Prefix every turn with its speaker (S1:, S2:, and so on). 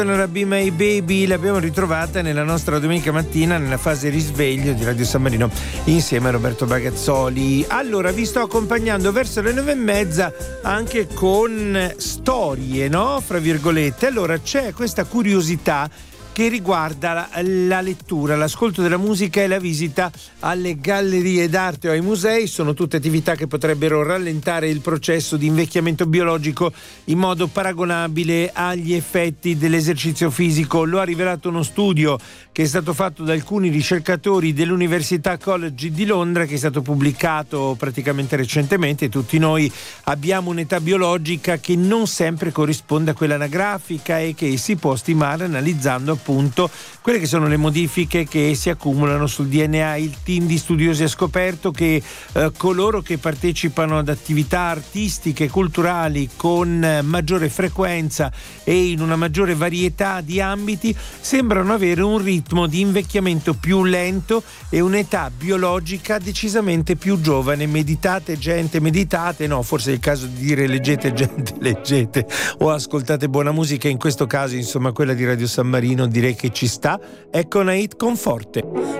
S1: Be My Baby l'abbiamo ritrovata nella nostra domenica mattina nella fase risveglio di Radio San Marino insieme a Roberto Bagazzoli. Allora vi sto accompagnando verso le 9:30 anche con storie, no? Fra virgolette. Allora c'è questa curiosità che riguarda la lettura, l'ascolto della musica e la visita alle gallerie d'arte o ai musei. Sono tutte attività che potrebbero rallentare il processo di invecchiamento biologico in modo paragonabile agli effetti dell'esercizio fisico. Lo ha rivelato uno studio che è stato fatto da alcuni ricercatori dell'Università College di Londra, che è stato pubblicato praticamente recentemente. Tutti noi abbiamo un'età biologica che non sempre corrisponde a quella anagrafica e che si può stimare analizzando appunto quelle che sono le modifiche che si accumulano sul DNA. Il team di studiosi ha scoperto che coloro che partecipano ad attività artistiche e culturali con maggiore frequenza e in una maggiore varietà di ambiti sembrano avere un ritmo di invecchiamento più lento e un'età biologica decisamente più giovane. Meditate gente, meditate, no, forse è il caso di dire leggete gente, leggete o ascoltate buona musica. In questo caso insomma quella di Radio San Marino direi che ci sta. Ecco una hit con Forte.